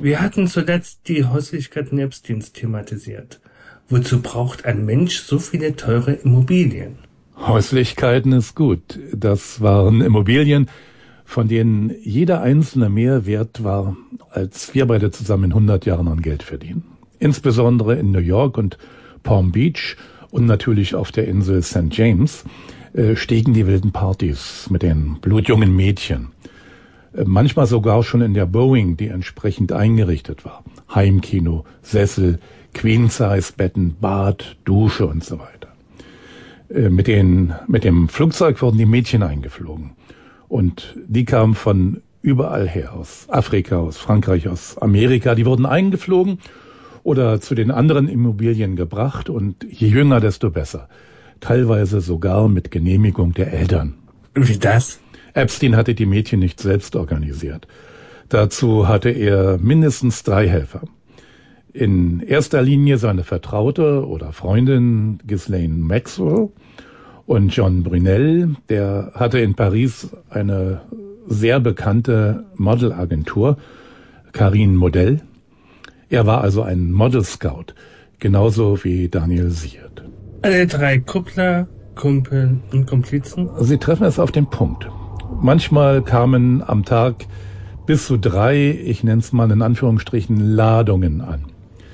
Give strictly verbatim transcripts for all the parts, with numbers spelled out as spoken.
Wir hatten zuletzt die Häuslichkeiten Epsteins thematisiert. Wozu braucht ein Mensch so viele teure Immobilien? Häuslichkeiten ist gut. Das waren Immobilien, von denen jeder einzelne mehr wert war, als wir beide zusammen in hundert Jahren an Geld verdienen. Insbesondere in New York und Palm Beach und natürlich auf der Insel Sankt James äh, stiegen die wilden Partys mit den blutjungen Mädchen. Äh, manchmal sogar schon in der Boeing, die entsprechend eingerichtet war. Heimkino, Sessel, Queen-Size-Betten, Bad, Dusche und so weiter. Äh, mit, den, mit dem Flugzeug wurden die Mädchen eingeflogen. Und die kamen von überall her, aus Afrika, aus Frankreich, aus Amerika. Die wurden eingeflogen oder zu den anderen Immobilien gebracht und je jünger, desto besser. Teilweise sogar mit Genehmigung der Eltern. Wie das? Epstein hatte die Mädchen nicht selbst organisiert. Dazu hatte er mindestens drei Helfer. In erster Linie seine Vertraute oder Freundin Ghislaine Maxwell und John Brunel, der hatte in Paris eine sehr bekannte Modelagentur, Carine Model. Er war also ein Model-Scout, genauso wie Daniel Siert. Alle drei Kuppler, Kumpel und Komplizen? Sie treffen es auf den Punkt. Manchmal kamen am Tag bis zu drei, ich nenne es mal in Anführungsstrichen, Ladungen an.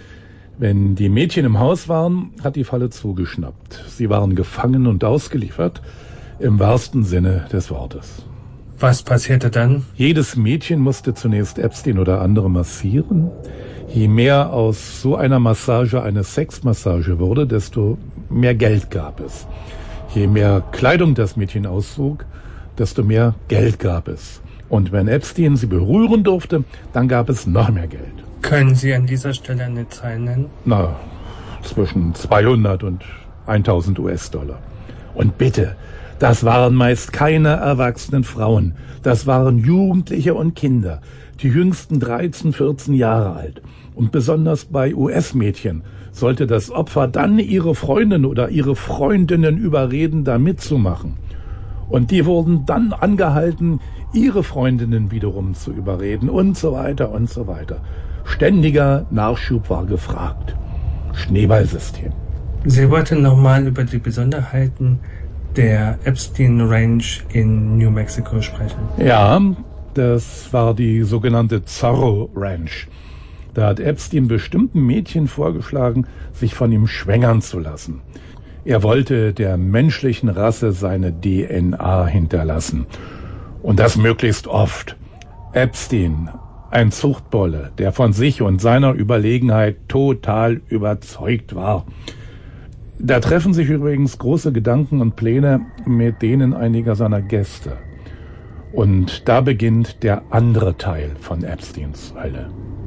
Wenn die Mädchen im Haus waren, hat die Falle zugeschnappt. Sie waren gefangen und ausgeliefert, im wahrsten Sinne des Wortes. Was passierte dann? Jedes Mädchen musste zunächst Epstein oder andere massieren. Je mehr aus so einer Massage eine Sexmassage wurde, desto mehr Geld gab es. Je mehr Kleidung das Mädchen auszog, desto mehr Geld gab es. Und wenn Epstein sie berühren durfte, dann gab es noch mehr Geld. Können Sie an dieser Stelle eine Zahl nennen? Na, zwischen zweihundert und tausend US-Dollar. Und bitte, das waren meist keine erwachsenen Frauen. Das waren Jugendliche und Kinder, die jüngsten dreizehn, vierzehn Jahre alt. Und besonders bei U S-Mädchen sollte das Opfer dann ihre Freundin oder ihre Freundinnen überreden, da mitzumachen. Und die wurden dann angehalten, ihre Freundinnen wiederum zu überreden und so weiter und so weiter. Ständiger Nachschub war gefragt. Schneeballsystem. Sie wollten nochmal über die Besonderheiten der Epstein Ranch in New Mexico sprechen. Ja, das war die sogenannte Zorro Ranch. Da hat Epstein bestimmten Mädchen vorgeschlagen, sich von ihm schwängern zu lassen. Er wollte der menschlichen Rasse seine D N A hinterlassen. Und das möglichst oft. Epstein, ein Zuchtbolle, der von sich und seiner Überlegenheit total überzeugt war. Da treffen sich übrigens große Gedanken und Pläne mit denen einiger seiner Gäste. Und da beginnt der andere Teil von Epsteins Hölle.